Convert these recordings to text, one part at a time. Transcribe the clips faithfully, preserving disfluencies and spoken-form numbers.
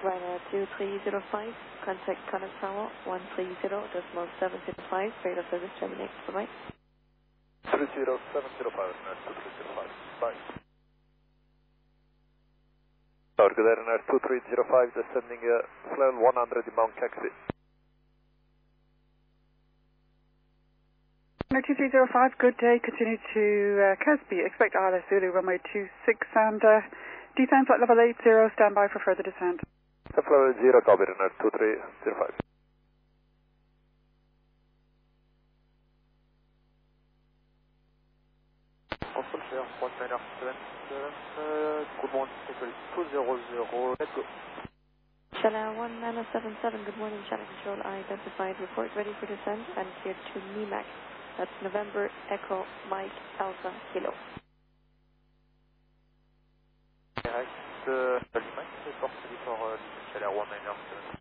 Ryanair two three zero five, contact Connect Tower one three zero decimal seven zero five, radar service terminate, bye-bye. three zero seven zero five, Ryanair two three zero five, bye. Tower, good day, Ryanair two three zero five, descending uh, level one hundred in Mount Caxby. Ryanair two three zero five, good day, continue to uh, Casby, expect I L S Zulu, runway two six and uh, descend flight level eight zero, stand by for further descent. Level zero, copy, Ryanair two three zero five. Also, clear, one nine seven seven, uh, good morning, April two zero zero, let's go. Shala one nine seven seven, good morning, Shala Control, I identified, report ready for descent and cleared to N I M A C. That's November Echo Mike Alpha Kilo. Direct, uh, N I M A C, report ready for uh, Shala one nine seven seven.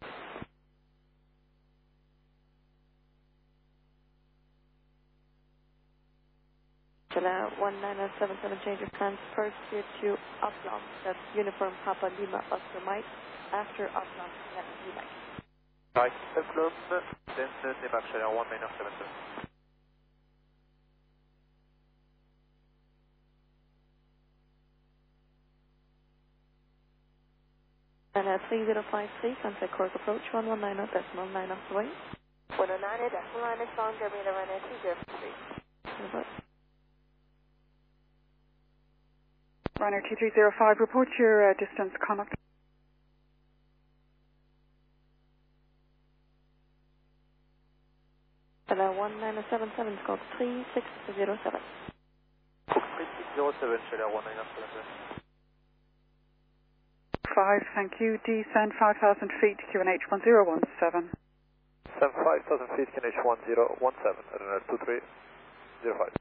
Shala one nine seven seven, change of plans, first clear to Upland, that's Uniform Papa Lima Oscar Mike, after Upland, that's N I M A C. Right, Upland, then uh, N I M A C, Shala one nine seven seven. And uh, three zero five three, contact Cork approach one one nine zero decimal nine off the way. one oh nine decimal nine is found, Germany Ryanair two zero three. Ryanair two three zero five, report your uh, distance, Connacht. Shala one nine seven seven, scope three six zero seven. three six zero seven, Shala one nine seven seven. five, thank you, descend five thousand feet, Q N H one zero one seven. Descend five thousand feet, Q N H one zero one seven, Ryanair two three zero five.